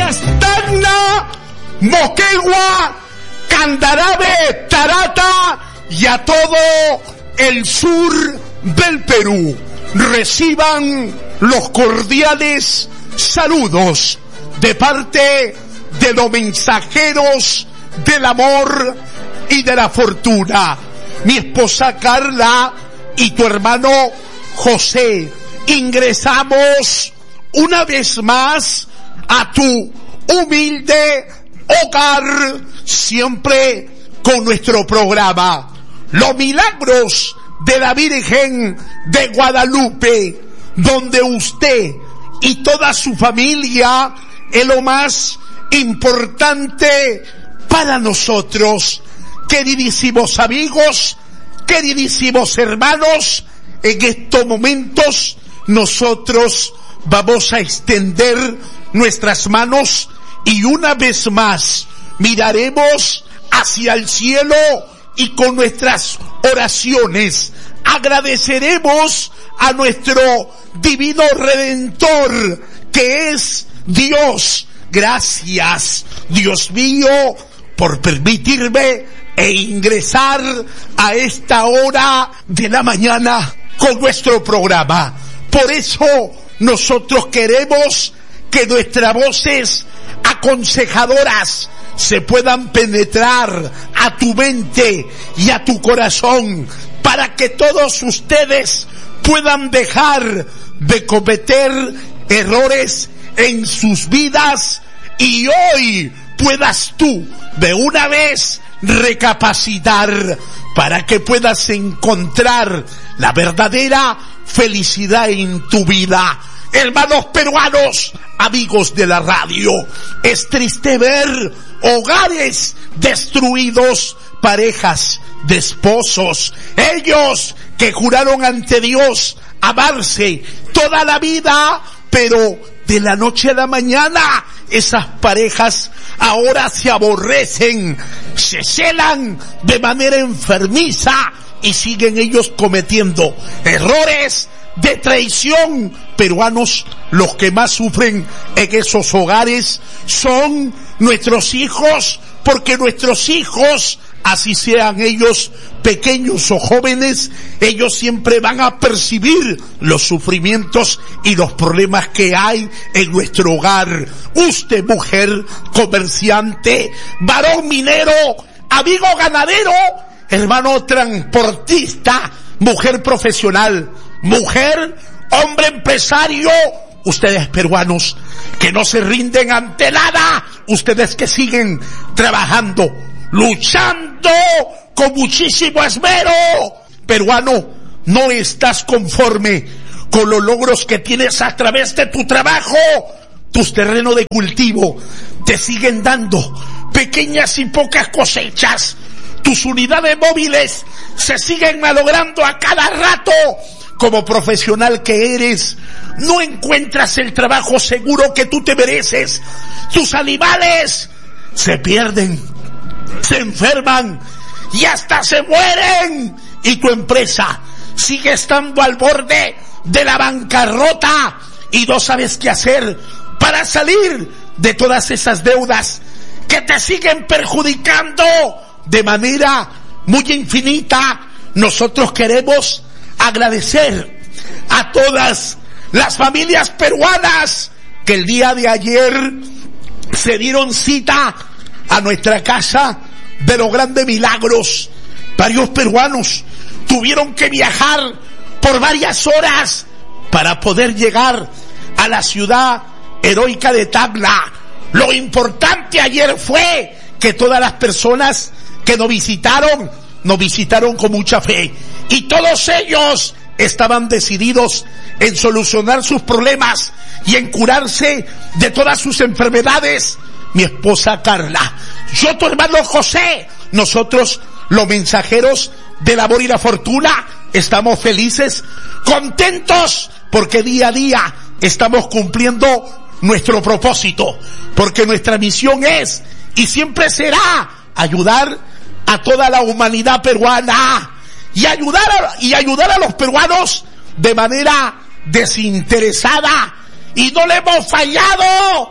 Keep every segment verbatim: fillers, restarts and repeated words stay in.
Díaz Tacna, Moquegua, Candarave, Tarata y a todo el sur del Perú. Reciban los cordiales saludos de parte de los mensajeros del amor y de la fortuna. Mi esposa Carla y tu hermano José. Ingresamos una vez más a tu humilde hogar, siempre con nuestro programa Los Milagros de la Virgen de Guadalupe, donde usted y toda su familia es lo más importante para nosotros. Queridísimos amigos, queridísimos hermanos, en estos momentos nosotros vamos a extender nuestras manos y una vez más miraremos hacia el cielo y con nuestras oraciones agradeceremos a nuestro divino Redentor, que es Dios. Gracias, Dios mío, por permitirme e ingresar a esta hora de la mañana con nuestro programa. Por eso nosotros queremos que nuestras voces aconsejadoras se puedan penetrar a tu mente y a tu corazón, para que todos ustedes puedan dejar de cometer errores en sus vidas y hoy puedas tú de una vez recapacitar para que puedas encontrar la verdadera felicidad en tu vida. Hermanos peruanos, amigos de la radio, es triste ver hogares destruidos, parejas de esposos, ellos que juraron ante Dios amarse toda la vida, pero de la noche a la mañana esas parejas ahora se aborrecen, se celan de manera enfermiza y siguen ellos cometiendo errores de traición. Peruanos, los que más sufren en esos hogares son nuestros hijos, porque nuestros hijos, así sean ellos pequeños o jóvenes, ellos siempre van a percibir los sufrimientos y los problemas que hay en nuestro hogar. Usted, mujer comerciante, varón minero, amigo ganadero, hermano transportista, mujer profesional, mujer, hombre empresario, ustedes peruanos que no se rinden ante nada, ustedes que siguen trabajando, luchando con muchísimo esmero. Peruano, no estás conforme con los logros que tienes a través de tu trabajo. Tus terrenos de cultivo te siguen dando pequeñas y pocas cosechas. Tus unidades móviles se siguen malogrando a cada rato. Como profesional que eres, no encuentras el trabajo seguro que tú te mereces. Tus animales se pierden, se enferman y hasta se mueren. Y tu empresa sigue estando al borde de la bancarrota y no sabes qué hacer para salir de todas esas deudas que te siguen perjudicando de manera muy infinita. Nosotros queremos agradecer a todas las familias peruanas que el día de ayer se dieron cita a nuestra casa de los grandes milagros. Varios peruanos tuvieron que viajar por varias horas para poder llegar a la ciudad heroica de Tacna. Lo importante ayer fue que todas las personas que nos visitaron, nos visitaron con mucha fe. Y todos ellos estaban decididos en solucionar sus problemas y en curarse de todas sus enfermedades. Mi esposa Carla, yo tu hermano José, nosotros los mensajeros del amor y la fortuna, estamos felices, contentos, porque día a día estamos cumpliendo nuestro propósito, porque nuestra misión es y siempre será ayudar a toda la humanidad peruana y ayudar a, y ayudar a los peruanos de manera desinteresada. Y no le hemos fallado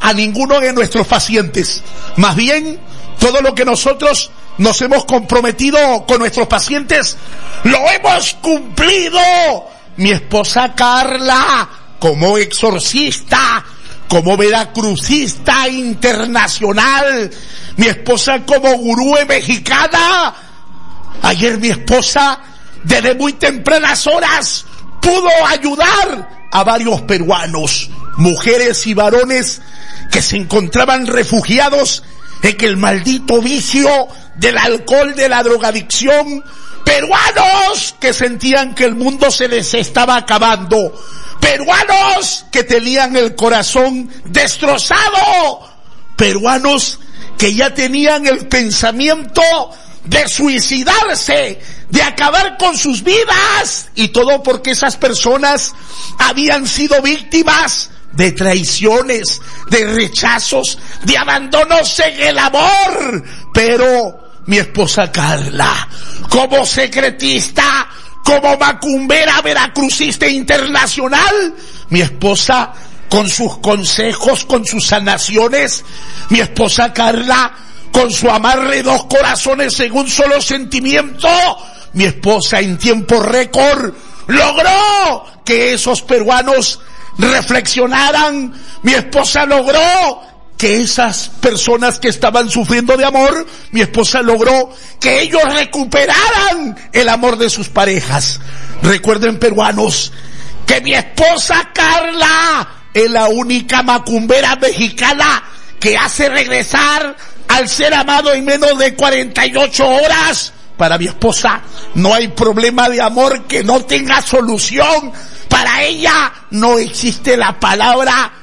a ninguno de nuestros pacientes. Más bien, todo lo que nosotros nos hemos comprometido con nuestros pacientes, lo hemos cumplido. Mi esposa Carla, como exorcista, como veracrucista internacional, mi esposa como gurú mexicana. Ayer mi esposa, desde muy tempranas horas, pudo ayudar a varios peruanos, mujeres y varones que se encontraban refugiados en el maldito vicio del alcohol, de la drogadicción, peruanos que sentían que el mundo se les estaba acabando, peruanos que tenían el corazón destrozado, peruanos que ya tenían el pensamiento de suicidarse, de acabar con sus vidas, y todo porque esas personas habían sido víctimas de traiciones, de rechazos, de abandonos en el amor. Pero mi esposa Carla, como secretista, como macumbera veracrucista internacional, mi esposa con sus consejos, con sus sanaciones, mi esposa Carla con su amarre dos corazones en un solo sentimiento, mi esposa en tiempo récord logró que esos peruanos reflexionaran. Mi esposa logró que esas personas que estaban sufriendo de amor, mi esposa logró que ellos recuperaran el amor de sus parejas. Recuerden, peruanos, que mi esposa Carla es la única macumbera mexicana que hace regresar al ser amado en menos de cuarenta y ocho horas. Para mi esposa no hay problema de amor que no tenga solución. Para ella no existe la palabra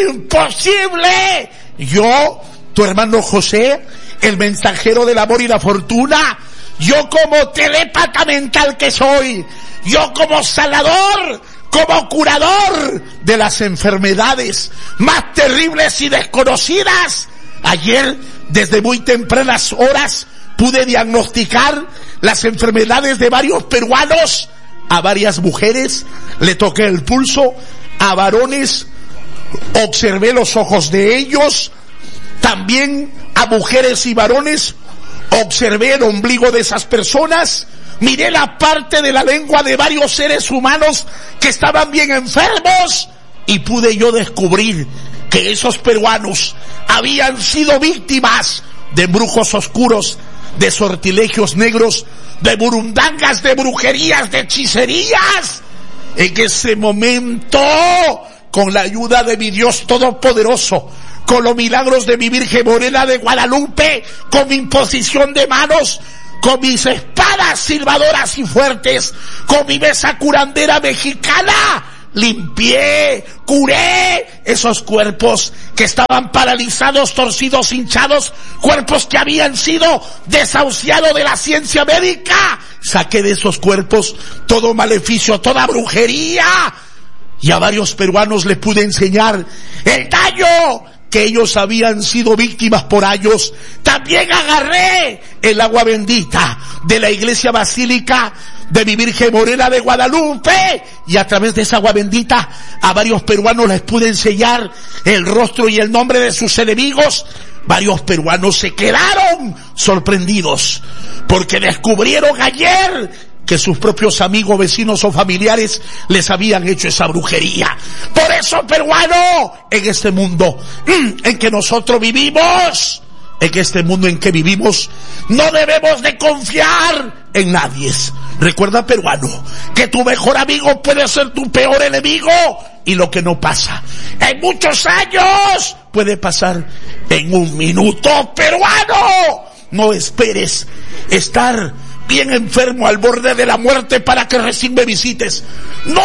imposible. Yo, tu hermano José, el mensajero del amor y la fortuna, yo como telépata mental que soy, yo como sanador, como curador de las enfermedades más terribles y desconocidas, ayer desde muy tempranas horas pude diagnosticar las enfermedades de varios peruanos. A varias mujeres le toqué el pulso, a varones observé los ojos de ellos, también a mujeres y varones observé el ombligo de esas personas, miré la parte de la lengua de varios seres humanos que estaban bien enfermos, y pude yo descubrir que esos peruanos habían sido víctimas de brujos oscuros, de sortilegios negros, de burundangas, de brujerías, de hechicerías. En ese momento, con la ayuda de mi Dios Todopoderoso, con los milagros de mi Virgen Morena de Guadalupe, con mi imposición de manos, con mis espadas silbadoras y fuertes, con mi mesa curandera mexicana, limpié, curé esos cuerpos que estaban paralizados, torcidos, hinchados, cuerpos que habían sido desahuciados de la ciencia médica. Saqué de esos cuerpos todo maleficio, toda brujería, y a varios peruanos les pude enseñar el daño que ellos habían sido víctimas por años. También agarré el agua bendita de la iglesia basílica de mi Virgen Morena de Guadalupe, y a través de esa agua bendita a varios peruanos les pude enseñar el rostro y el nombre de sus enemigos. Varios peruanos se quedaron sorprendidos porque descubrieron ayer que sus propios amigos, vecinos o familiares les habían hecho esa brujería. Por eso, peruano, en este mundo en que nosotros vivimos, en este mundo en que vivimos, no debemos de confiar en nadie. Recuerda, peruano, que tu mejor amigo puede ser tu peor enemigo, y lo que no pasa en muchos años puede pasar en un minuto. Peruano, no esperes estar bien enfermo al borde de la muerte para que recién me visites. No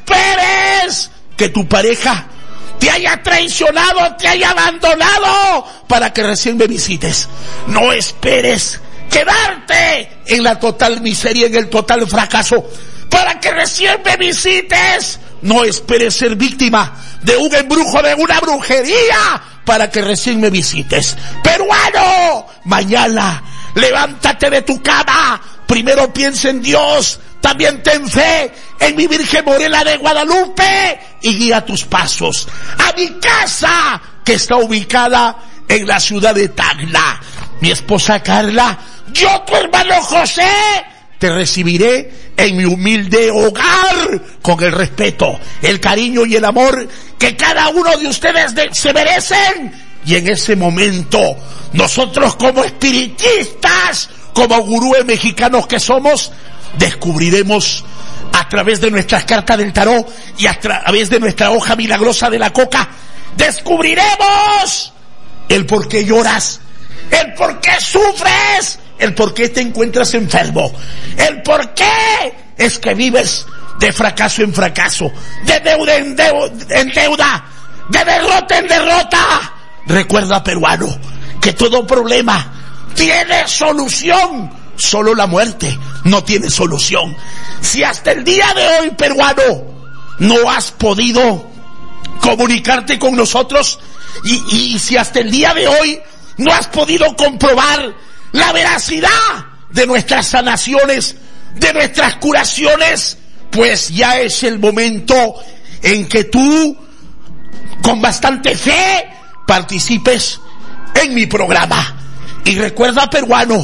esperes que tu pareja te haya traicionado, te haya abandonado para que recién me visites. No esperes quedarte en la total miseria, en el total fracaso, para que recién me visites. No esperes ser víctima de un embrujo, de una brujería, para que recién me visites. Peruano, mañana levántate de tu cama, primero piensa en Dios, también ten fe en mi Virgen Morena de Guadalupe, y guía tus pasos a mi casa que está ubicada en la ciudad de Tacna. Mi esposa Carla, yo, tu hermano José, te recibiré en mi humilde hogar con el respeto, el cariño y el amor que cada uno de ustedes de, se merecen. Y en ese momento, nosotros como espiritistas, como gurúes mexicanos que somos, descubriremos a través de nuestras cartas del tarot y a través de nuestra hoja milagrosa de la coca, descubriremos el por qué lloras, el por qué sufres, el por qué te encuentras enfermo, el por qué es que vives de fracaso en fracaso, de deuda en deuda, en deuda, de derrota en derrota. Recuerda, peruano, que todo problema tiene solución, solo la muerte no tiene solución. Si hasta el día de hoy, peruano, no has podido comunicarte con nosotros y, y si hasta el día de hoy no has podido comprobar la veracidad de nuestras sanaciones, de nuestras curaciones, pues ya es el momento en que tú, con bastante fe, participes en mi programa. Y recuerda, peruano,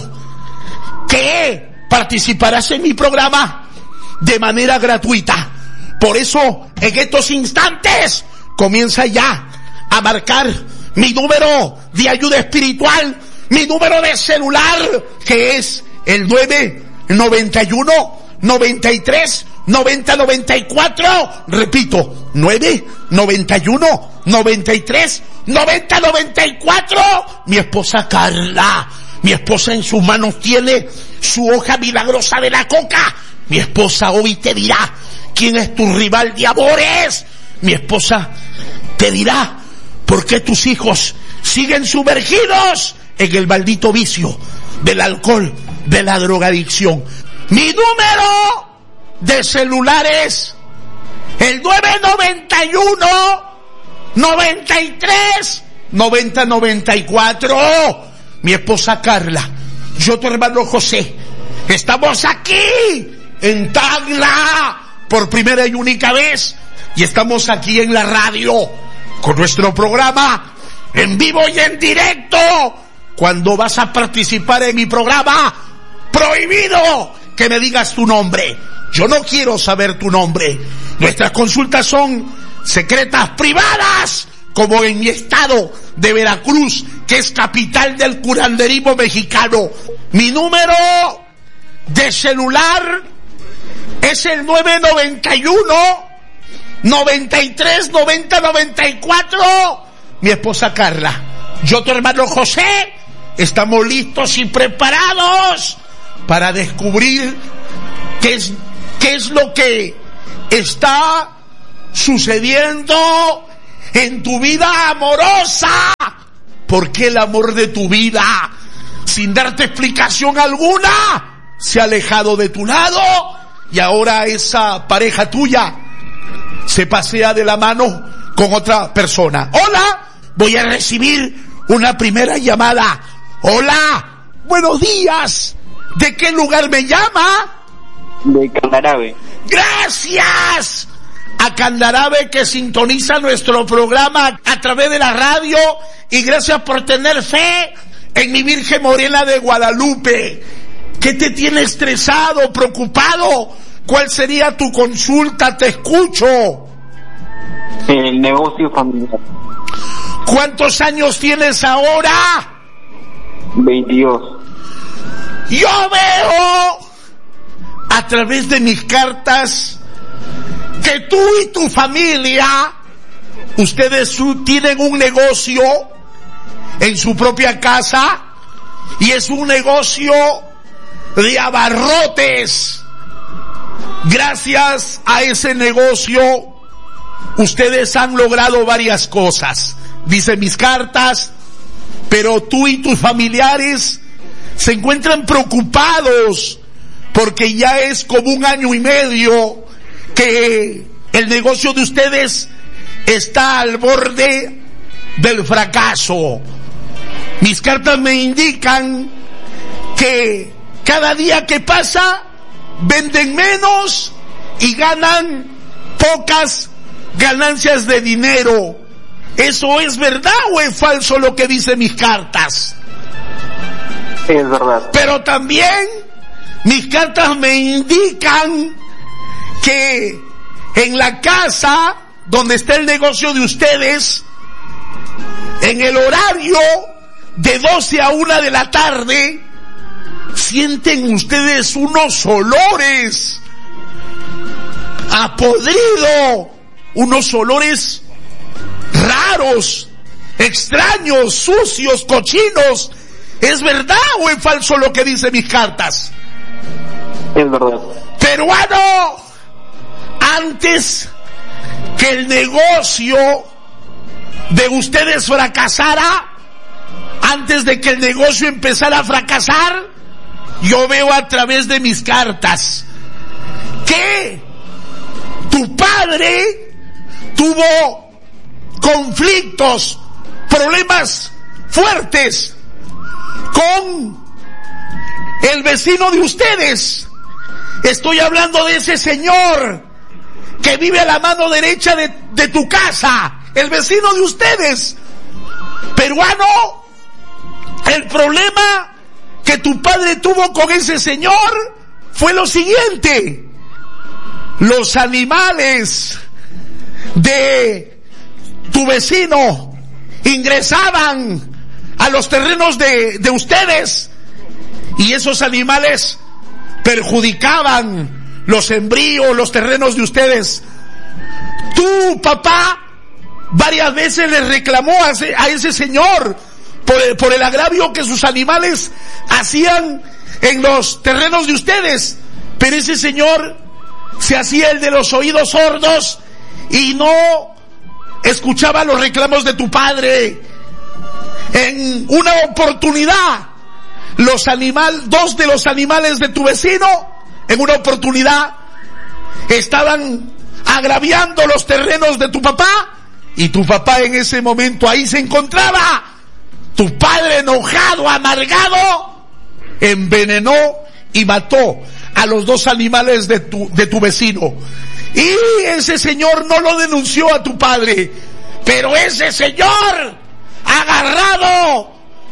que participarás en mi programa de manera gratuita. Por eso, en estos instantes, comienza ya a marcar mi número de ayuda espiritual, mi número de celular, que es el nueve noventa y uno, noventa y tres, noventa, noventa y cuatro. Repito, nueve noventa y uno, noventa y tres, noventa, noventa y cuatro. Mi esposa Carla, mi esposa en sus manos tiene su hoja milagrosa de la coca. Mi esposa hoy te dirá quién es tu rival de amores. Mi esposa te dirá por qué tus hijos siguen sumergidos en el maldito vicio del alcohol, de la drogadicción. Mi número de celular es el nueve noventa y uno, noventa y tres, noventa, noventa y cuatro. Mi esposa Carla, yo, tu hermano José, estamos aquí en Tacna por primera y única vez, y estamos aquí en la radio con nuestro programa en vivo y en directo. Cuando vas a participar en mi programa, prohibido que me digas tu nombre. Yo no quiero saber tu nombre. Nuestras consultas son secretas, privadas, como en mi estado de Veracruz, que es capital del curanderismo mexicano. Mi número de celular es el nueve noventa y uno, noventa y tres, noventa, noventa y cuatro. Mi esposa Carla, yo, tu hermano José, estamos listos y preparados para descubrir qué es, qué es lo que está sucediendo en tu vida amorosa. ¿Por qué el amor de tu vida, sin darte explicación alguna, se ha alejado de tu lado y ahora esa pareja tuya se pasea de la mano con otra persona? Hola, voy a recibir una primera llamada. Hola, buenos días. ¿De qué lugar me llama? De Candarave. Gracias a Candarave, que sintoniza nuestro programa a través de la radio, y gracias por tener fe en mi Virgen Morena de Guadalupe. ¿Qué te tiene estresado, preocupado? ¿Cuál sería tu consulta? Te escucho. El negocio familiar. ¿Cuántos años tienes ahora? veintidós. Yo veo a través de mis cartas que tú y tu familia, ustedes tienen un negocio en su propia casa, y es un negocio de abarrotes. Gracias a ese negocio, ustedes han logrado varias cosas, dicen mis cartas, pero tú y tus familiares se encuentran preocupados porque ya es como un año y medio que el negocio de ustedes está al borde del fracaso. Mis cartas me indican que cada día que pasa venden menos y ganan pocas ganancias de dinero. ¿eso es verdad o es falso lo que dicen mis cartas? Es verdad. Pero también mis cartas me indican que en la casa donde está el negocio de ustedes, en el horario de doce a una de la tarde, sienten ustedes unos olores a podrido, unos olores raros, extraños, sucios, cochinos. ¿Es verdad o es falso lo que dicen mis cartas? Es verdad. Peruano, antes que el negocio de ustedes fracasara, antes de que el negocio empezara a fracasar, yo veo a través de mis cartas que tu padre tuvo conflictos, problemas fuertes con el vecino de ustedes. Estoy hablando de ese señor que vive a la mano derecha de, de tu casa, el vecino de ustedes. Peruano, el problema que tu padre tuvo con ese señor fue lo siguiente: los animales de tu vecino ingresaban a los terrenos de, de ustedes, y esos animales perjudicaban los sembríos, los terrenos de ustedes. Tu papá varias veces le reclamó a ese, a ese señor por el, por el agravio que sus animales hacían en los terrenos de ustedes, pero ese señor se hacía el de los oídos sordos y no escuchaba los reclamos de tu padre. En una oportunidad, los animales, dos de los animales de tu vecino, en una oportunidad, estaban agraviando los terrenos de tu papá, y tu papá en ese momento ahí se encontraba. Tu padre, enojado, amargado, envenenó y mató a los dos animales de tu, de tu vecino. Y ese señor no lo denunció a tu padre, pero ese señor ha agarrado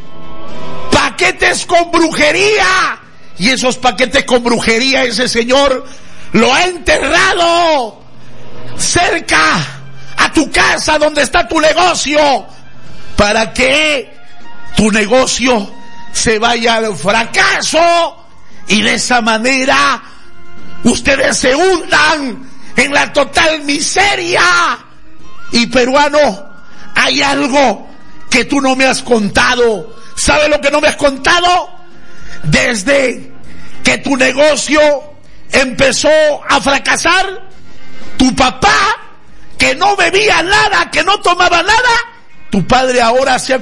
paquetes con brujería, y esos paquetes con brujería ese señor lo ha enterrado cerca a tu casa donde está tu negocio, para que tu negocio se vaya al fracaso y de esa manera ustedes se hundan en la total miseria. Y peruano, hay algo que tú no me has contado. ¿Sabe lo que no me has contado? Desde que tu negocio empezó a fracasar, tu papá, que no bebía nada, que no tomaba nada, tu padre ahora se ha